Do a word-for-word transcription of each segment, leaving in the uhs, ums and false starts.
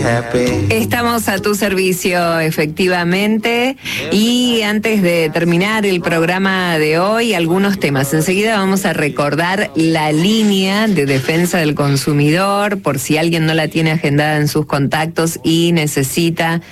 Estamos a tu servicio, efectivamente, y antes de terminar el programa de hoy, algunos temas. Enseguida vamos a recordar la línea de defensa del consumidor, por si alguien no la tiene agendada en sus contactos y necesita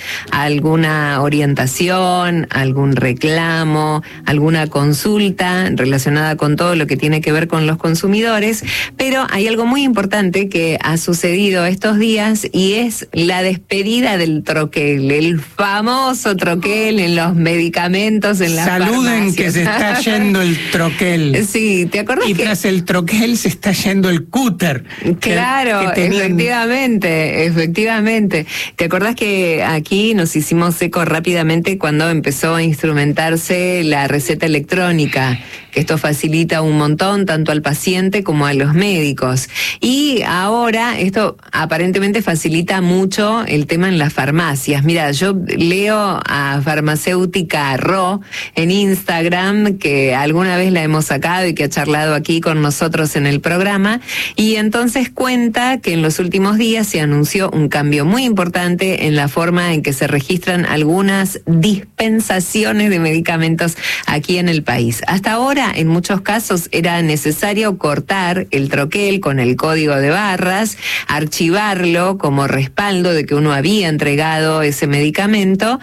alguna orientación, algún reclamo, alguna consulta relacionada con todo lo que tiene que ver con los consumidores. Pero hay algo muy importante que ha sucedido estos días y es la despedida del troquel, el famoso troquel en los medicamentos, en las Saluden farmacias. Que se está yendo el troquel. Sí, ¿te acuerdas? Y que tras el troquel se está yendo el cúter. Claro, que, que tenían... efectivamente, efectivamente. ¿Te acordás que aquí nos hicimos eco rápidamente cuando empezó a instrumentarse la receta electrónica? Que esto facilita un montón tanto al paciente como a los médicos. Y ahora esto aparentemente facilita mucho el tema en las farmacias. Mira, yo leo a Farmacéutica Ro en Instagram, que alguna vez la hemos sacado y que ha charlado aquí con nosotros en el programa, y entonces cuenta que en los últimos días se anunció un cambio muy importante en la forma en que se registran algunas dispensaciones de medicamentos aquí en el país. Hasta ahora, en muchos casos, era necesario cortar el troquel con el código de barras, archivarlo como respaldo de que uno había entregado ese medicamento,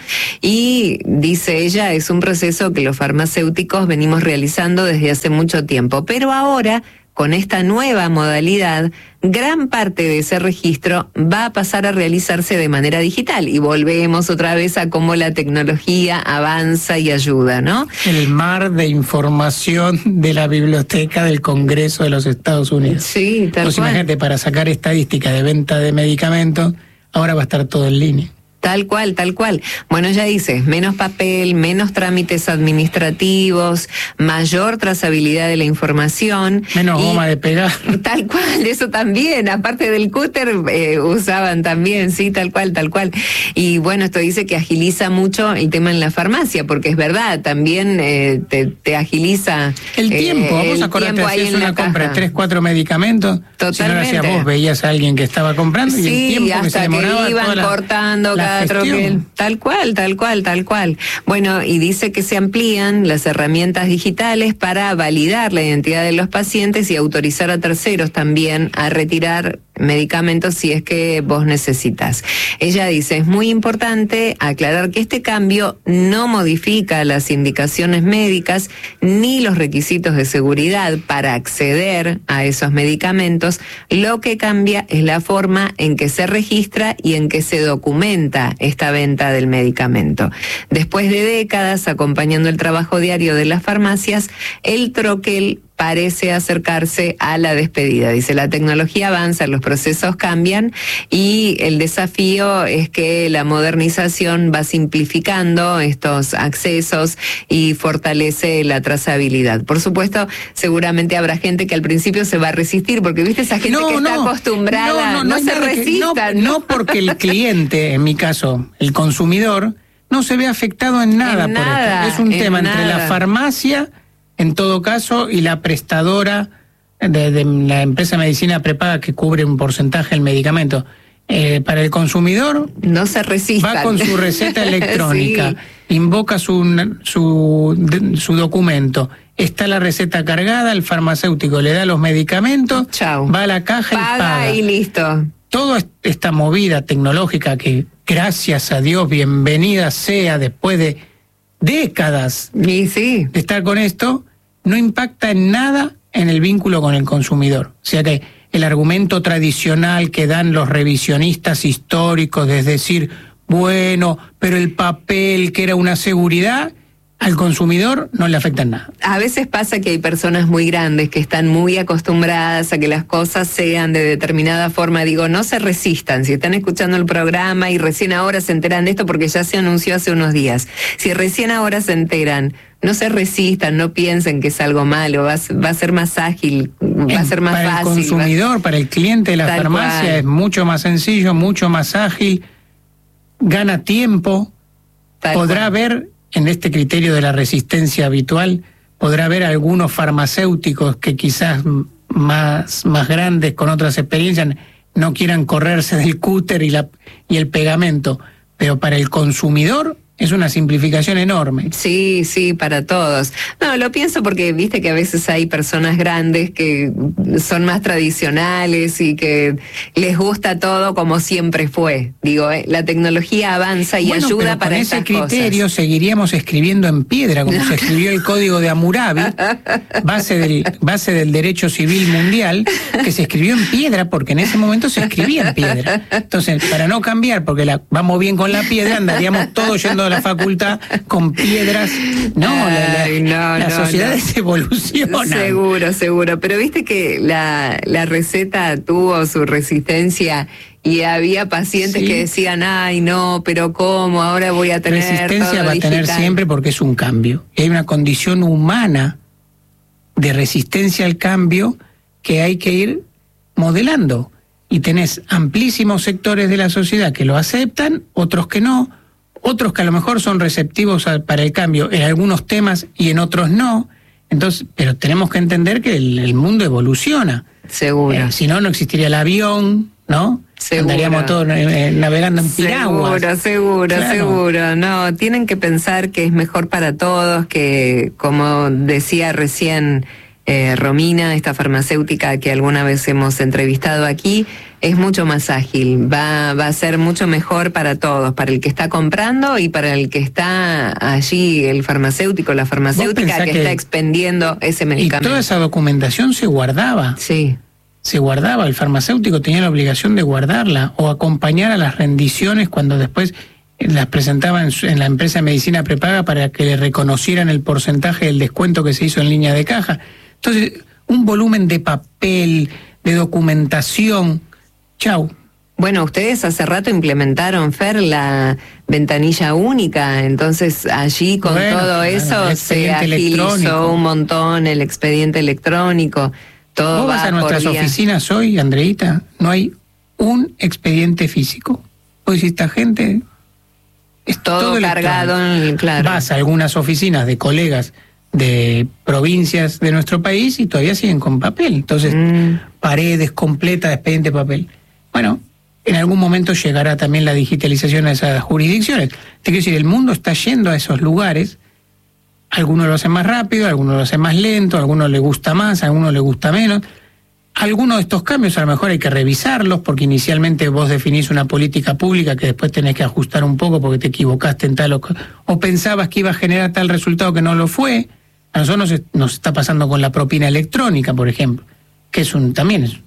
y dice ella, es un proceso que los farmacéuticos venimos realizando desde hace mucho tiempo. Pero ahora, con esta nueva modalidad, gran parte de ese registro va a pasar a realizarse de manera digital, y volvemos otra vez a cómo la tecnología avanza y ayuda, ¿no? El mar de información de la Biblioteca del Congreso de los Estados Unidos. Sí, tal pues cual. Imagínate, para sacar estadística de venta de medicamentos, ahora va a estar todo en línea. Tal cual, tal cual. Bueno, ya dice, menos papel, menos trámites administrativos, mayor trazabilidad de la información. Menos y, goma de pegar. Tal cual, eso también. Aparte del cúter, eh, usaban también, sí, tal cual, tal cual. Y bueno, esto dice que agiliza mucho el tema en la farmacia, porque es verdad, también eh, te, te agiliza el tiempo. Eh, vos acordate, hacías una compra de tres, cuatro medicamentos. Totalmente. Si no lo hacías vos, veías a alguien que estaba comprando, sí, y el tiempo hasta que se demoraba. Que iban toda la, cortando la cada troquel. Tal cual, tal cual, tal cual. Bueno, y dice que se amplían las herramientas digitales para validar la identidad de los pacientes y autorizar a terceros también a retirar medicamentos si es que vos necesitas. Ella dice, es muy importante aclarar que este cambio no modifica las indicaciones médicas ni los requisitos de seguridad para acceder a esos medicamentos. Lo que cambia es la forma en que se registra y en que se documenta esta venta del medicamento. Después de décadas acompañando el trabajo diario de las farmacias, el troquel parece acercarse a la despedida. Dice, la tecnología avanza, los procesos cambian, y el desafío es que la modernización va simplificando estos accesos y fortalece la trazabilidad. Por supuesto, seguramente habrá gente que al principio se va a resistir, porque viste esa gente no, que no, está acostumbrada, no, no, no, no se resista. No, no porque el cliente, en mi caso, el consumidor, no se ve afectado en nada en por nada, esto. Es un tema nada. entre la farmacia, en todo caso, y la prestadora de, de la empresa de medicina prepaga que cubre un porcentaje del medicamento. Eh, para el consumidor, no se resista. Va con su receta electrónica, sí. Invoca su, su, su documento, está la receta cargada, el farmacéutico le da los medicamentos, Chau. Va a la caja paga y paga. y listo. Toda esta movida tecnológica que, gracias a Dios, bienvenida sea después de décadas y sí. de estar con esto, no impacta en nada en el vínculo con el consumidor. O sea que el argumento tradicional que dan los revisionistas históricos, es decir, bueno, pero el papel que era una seguridad, al consumidor no le afecta en nada. A veces pasa que hay personas muy grandes que están muy acostumbradas a que las cosas sean de determinada forma. Digo, no se resistan. Si están escuchando el programa y recién ahora se enteran de esto, porque ya se anunció hace unos días, si recién ahora se enteran, no se resistan, no piensen que es algo malo, va, va a ser más ágil, va a ser más para fácil. Para el consumidor, va... para el cliente de la Tal farmacia cual. Es mucho más sencillo, mucho más ágil, gana tiempo, Tal podrá cual. ver... En este criterio de la resistencia habitual, podrá haber algunos farmacéuticos que quizás más, más grandes, con otras experiencias, no quieran correrse del cúter y, la, y el pegamento, pero para el consumidor es una simplificación enorme. Sí, sí, para todos. No, lo pienso porque viste que a veces hay personas grandes que son más tradicionales y que les gusta todo como siempre fue. Digo, eh, la tecnología avanza y bueno, ayuda pero para con estas ese criterio cosas. Seguiríamos escribiendo en piedra, como se escribió el Código de Hammurabi, base del, base del derecho civil mundial, que se escribió en piedra porque en ese momento se escribía en piedra. Entonces, para no cambiar, porque la, vamos bien con la piedra, andaríamos todos yendo a la facultad con piedras. No, Ay, la, la, no, las no, sociedades no. evolucionan. Seguro, seguro. Pero viste que la, la receta tuvo su resistencia y había pacientes Sí. que decían, ay, no, pero ¿cómo? Ahora voy a tener Resistencia todo va a tener digital. siempre porque es un cambio. Y hay una condición humana de resistencia al cambio que hay que ir modelando. Y tenés amplísimos sectores de la sociedad que lo aceptan, otros que no, otros que a lo mejor son receptivos a, para el cambio en algunos temas y en otros no. Entonces, pero tenemos que entender que el, el mundo evoluciona. Seguro. Eh, si no, no existiría el avión, ¿no? Seguro. Andaríamos todos eh, navegando en piraguas. Seguro, seguro, Claro. seguro. No, tienen que pensar que es mejor para todos, que como decía recién eh, Romina, esta farmacéutica que alguna vez hemos entrevistado aquí, es mucho más ágil, va, va a ser mucho mejor para todos, para el que está comprando y para el que está allí, el farmacéutico, la farmacéutica que, que está expendiendo ese Y medicamento. toda esa documentación se guardaba. Sí. Se guardaba, el farmacéutico tenía la obligación de guardarla o acompañar a las rendiciones cuando después las presentaba en, su, en la empresa de medicina prepaga para que le reconocieran el porcentaje del descuento que se hizo en línea de caja. Entonces, un volumen de papel, de documentación, chau. Bueno, ustedes hace rato implementaron, Fer, la ventanilla única, entonces allí con Bueno, todo claro, eso el se expediente agilizó electrónico. un montón el expediente electrónico. Todo Vos va vas a por nuestras vía- oficinas hoy, Andreita, no hay un expediente físico. Vos decís, esta gente es todo, todo cargado, electrónico. en, claro. Vas a algunas oficinas de colegas de provincias de nuestro país y todavía siguen con papel. Entonces, Mm. paredes completas de expediente papel. Bueno, en algún momento llegará también la digitalización a esas jurisdicciones. Te quiero decir, el mundo está yendo a esos lugares. Algunos lo hacen más rápido, algunos lo hacen más lento, a algunos les gusta más, a algunos les gusta menos. Algunos de estos cambios a lo mejor hay que revisarlos porque inicialmente vos definís una política pública que después tenés que ajustar un poco porque te equivocaste en tal o, o pensabas que iba a generar tal resultado que no lo fue. A nosotros nos, nos está pasando con la propina electrónica, por ejemplo, que es un también es,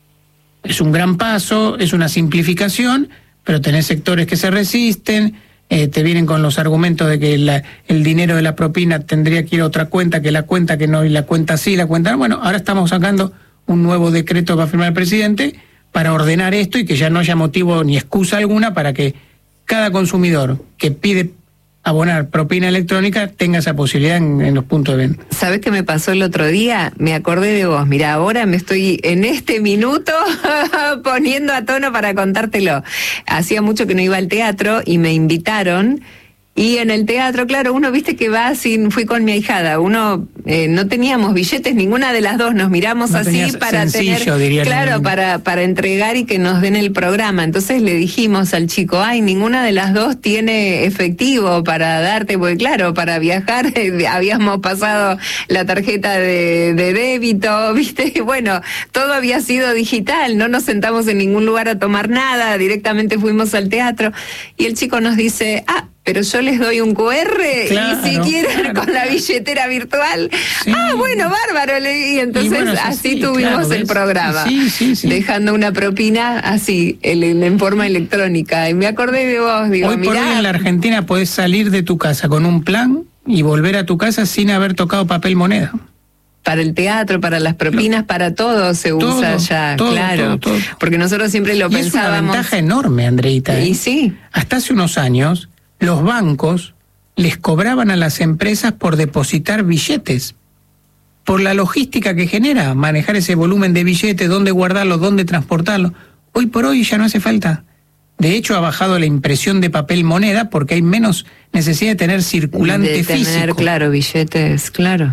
es un gran paso, es una simplificación, pero tenés sectores que se resisten. Eh, te vienen con los argumentos de que la, el dinero de la propina tendría que ir a otra cuenta, que la cuenta que no, y la cuenta sí, la cuenta no. Bueno, ahora estamos sacando un nuevo decreto para firmar el presidente para ordenar esto y que ya no haya motivo ni excusa alguna para que cada consumidor que pide abonar propina electrónica tenga esa posibilidad en, en los puntos de venta. ¿Sabés qué me pasó el otro día? Me acordé de vos. Mira, ahora me estoy en este minuto poniendo a tono para contártelo. Hacía mucho que no iba al teatro y me invitaron. Y en el teatro, claro, uno viste que va sin, fui con mi ahijada, uno eh, no teníamos billetes, ninguna de las dos, nos miramos No así tenías para sencillo, tener, dirían claro, en- para, para entregar y que nos den el programa. Entonces le dijimos al chico, ay, ninguna de las dos tiene efectivo para darte, porque claro, para viajar eh, habíamos pasado la tarjeta de, de débito, viste, y bueno, todo había sido digital, no nos sentamos en ningún lugar a tomar nada, directamente fuimos al teatro y el chico nos dice, ah, pero yo les doy un cu erre Claro, y si quieren claro. con la billetera virtual. Sí. Ah, bueno, bárbaro. le- Y entonces Y bueno, es así así, tuvimos claro, el ¿ves? programa. Sí, sí, sí. Dejando una propina así, el- el- en forma electrónica. Y me acordé de vos, digo, Hoy por mirá. hoy en la Argentina podés salir de tu casa con un plan y volver a tu casa sin haber tocado papel moneda. Para el teatro, para las propinas, para todo se Todo, usa ya, todo, claro. todo, todo. Porque nosotros siempre lo Y es una pensábamos. ventaja enorme, Andreita. ¿eh? Y sí. Hasta hace unos años, los bancos les cobraban a las empresas por depositar billetes, por la logística que genera manejar ese volumen de billetes, dónde guardarlo, dónde transportarlo. Hoy por hoy ya no hace falta. De hecho, ha bajado la impresión de papel moneda porque hay menos necesidad de tener circulante de tener, físico. claro, billetes, claro.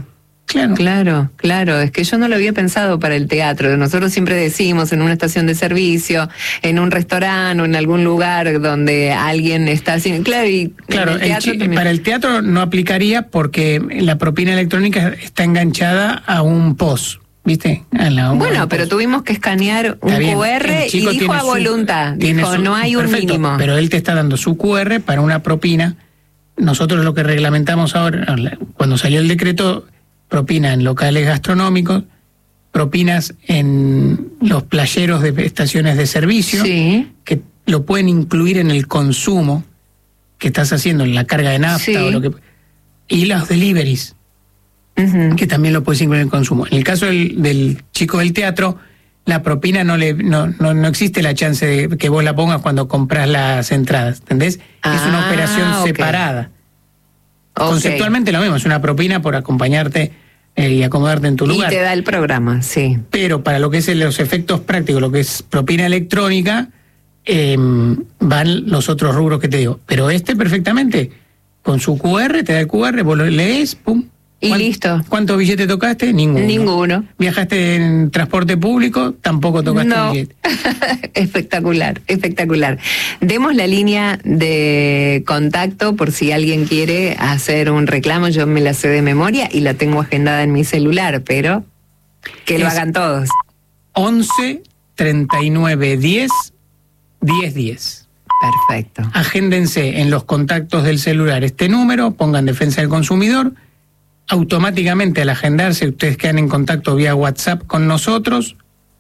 Claro. Claro, claro, es que yo no lo había pensado para el teatro. Nosotros siempre decimos en una estación de servicio, en un restaurante o en algún lugar donde alguien está haciendo... Claro, y claro, el teatro el, también... para el teatro no aplicaría porque la propina electrónica está enganchada a un P O S, ¿viste? A la, bueno, pero post. Tuvimos que escanear un Q R y dijo a voluntad, su, dijo su, no hay un perfecto, mínimo. Pero él te está dando su Q R para una propina. Nosotros lo que reglamentamos ahora, cuando salió el decreto... propina en locales gastronómicos, propinas en los playeros de estaciones de servicio, sí. que lo pueden incluir en el consumo que estás haciendo, en la carga de nafta sí. o lo que y los deliveries, uh-huh. que también lo puedes incluir en el consumo. En el caso del, del chico del teatro, la propina no le no, no, no existe la chance de que vos la pongas cuando compras las entradas, ¿entendés? Ah, es una operación okay. separada. Okay. Conceptualmente lo mismo, es una propina por acompañarte eh, y acomodarte en tu lugar. Y te da el programa, sí. Pero para lo que es el, los efectos prácticos, lo que es propina electrónica, eh, van los otros rubros que te digo. Pero este perfectamente, con su Q R, te da el Q R, vos lo lees, pum. Y listo. ¿Cuántos billetes tocaste? Ninguno. Ninguno. ¿Viajaste en transporte público? Tampoco tocaste no. un billete. Espectacular, espectacular. Demos la línea de contacto por si alguien quiere hacer un reclamo. Yo me la sé de memoria y la tengo agendada en mi celular, pero que es lo hagan todos. once, treinta y nueve, diez, diez, diez. Perfecto. Agéndense en los contactos del celular este número, pongan Defensa del Consumidor. Automáticamente al agendarse ustedes quedan en contacto vía WhatsApp con nosotros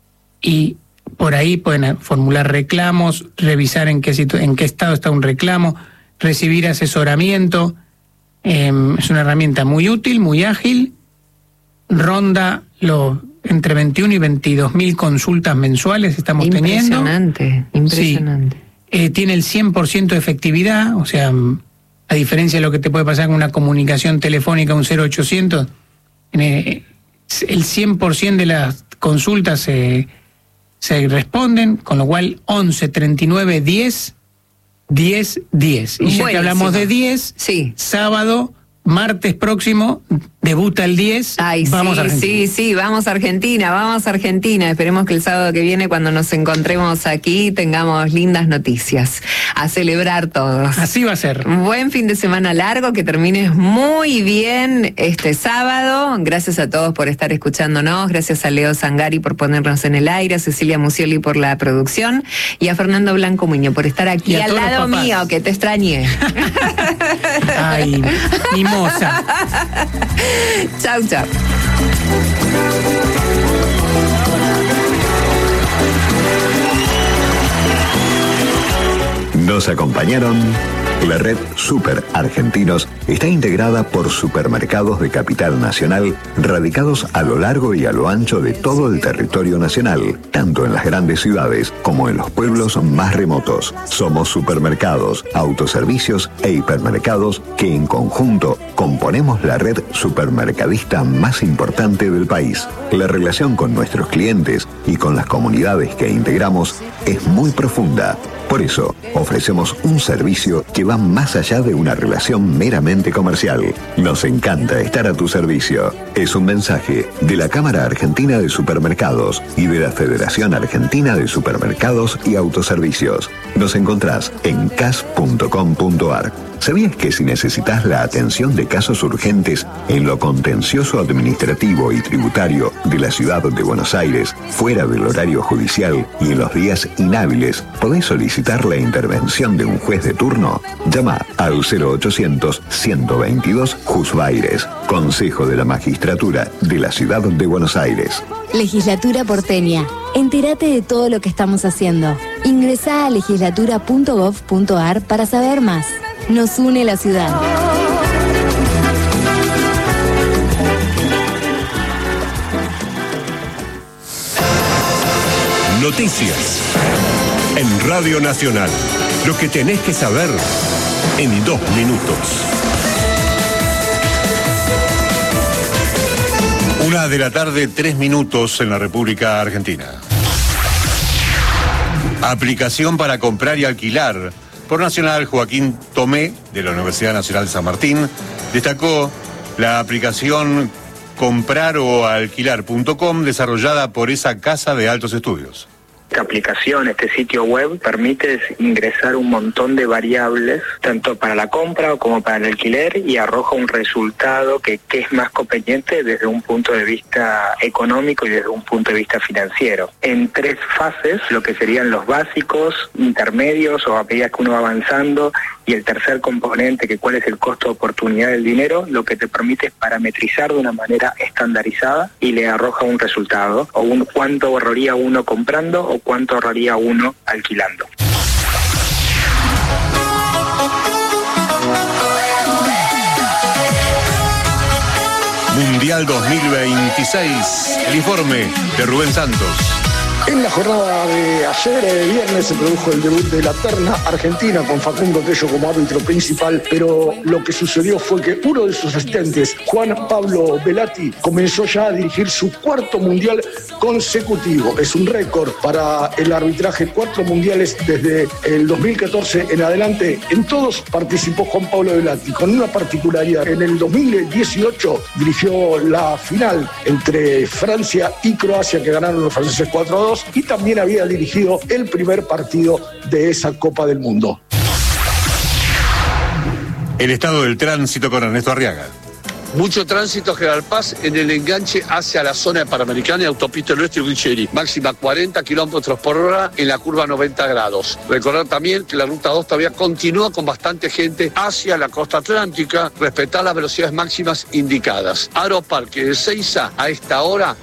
y por ahí pueden formular reclamos, revisar en qué situ- en qué estado está un reclamo, recibir asesoramiento. Eh, es una herramienta muy útil, muy ágil, ronda los entre veintiuno y veintidós mil consultas mensuales estamos impresionante, teniendo. Impresionante, impresionante. Sí. Eh, tiene el cien por ciento de efectividad, o sea... A diferencia de lo que te puede pasar con una comunicación telefónica, un cero ochocientos, el cien por ciento de las consultas se, se responden, con lo cual once, treinta y nueve, diez, diez, diez. Y ya Buenísimo. Que hablamos de diez, sí. sábado, martes próximo, debuta el diez, Ay, vamos sí, a Argentina. Sí, sí, vamos a Argentina, vamos a Argentina. Esperemos que el sábado que viene, cuando nos encontremos aquí, tengamos lindas noticias. A celebrar todos. Así va a ser. Buen fin de semana largo, que termines muy bien este sábado. Gracias a todos por estar escuchándonos. Gracias a Leo Zangari por ponernos en el aire, a Cecilia Musioli por la producción y a Fernando Blanco Muñoz por estar aquí al lado mío, que te extrañé. Ay, mimosa. Chau, chau. Nos acompañaron. La red Super Argentinos está integrada por supermercados de capital nacional radicados a lo largo y a lo ancho de todo el territorio nacional, tanto en las grandes ciudades como en los pueblos más remotos. Somos supermercados, autoservicios e hipermercados que en conjunto componemos la red supermercadista más importante del país. La relación con nuestros clientes y con las comunidades que integramos es muy profunda. Por eso, ofrecemos un servicio que va más allá de una relación meramente comercial. Nos encanta estar a tu servicio. Es un mensaje de la Cámara Argentina de Supermercados y de la Federación Argentina de Supermercados y Autoservicios. Nos encontrás en c a s punto com punto a r. ¿Sabías que si necesitas la atención de casos urgentes en lo contencioso administrativo y tributario de la ciudad de Buenos Aires, fuera del horario judicial y en los días inhábiles, podés solicitar la intervención de un juez de turno? Llama al cero ochocientos, ciento veintidós, Juzbaires, Consejo de la Magistratura de la Ciudad de Buenos Aires. Legislatura porteña. Entérate de todo lo que estamos haciendo. Ingresá a legislatura punto gov punto a r para saber más. Nos une la ciudad. Noticias en Radio Nacional. Lo que tenés que saber en dos minutos. Una de la tarde, tres minutos en la República Argentina. Aplicación para comprar y alquilar. Por Nacional, Joaquín Tomé, de la Universidad Nacional de San Martín, destacó la aplicación comprar o alquilar punto com, desarrollada por esa casa de altos estudios. Esta aplicación, este sitio web, permite ingresar un montón de variables, tanto para la compra como para el alquiler, y arroja un resultado que, que es más conveniente desde un punto de vista económico y desde un punto de vista financiero. En tres fases, lo que serían los básicos, intermedios o a medida que uno va avanzando, y el tercer componente, que cuál es el costo de oportunidad del dinero, lo que te permite es parametrizar de una manera estandarizada y le arroja un resultado, o un cuánto ahorraría uno comprando o cuánto ahorraría uno alquilando. Mundial dos mil veintiséis, el informe de Rubén Santos. En la jornada de ayer, eh, viernes, se produjo el debut de la terna argentina con Facundo Tello como árbitro principal, pero lo que sucedió fue que uno de sus asistentes, Juan Pablo Velati, comenzó ya a dirigir su cuarto mundial consecutivo. Es un récord para el arbitraje, cuatro mundiales desde el dos mil catorce en adelante. En todos participó Juan Pablo Velati, con una particularidad. En el dos mil dieciocho dirigió la final entre Francia y Croacia, que ganaron los franceses cuatro a dos, y también había dirigido el primer partido de esa Copa del Mundo. El estado del tránsito con Ernesto Arriaga. Mucho tránsito General Paz en el enganche hacia la zona de Panamericana y Autopista del Oeste y Guicheri. Máxima cuarenta kilómetros por hora en la curva noventa grados. Recordar también que la ruta dos todavía continúa con bastante gente hacia la costa atlántica. Respetar las velocidades máximas indicadas. Aeroparque de Ezeiza a esta hora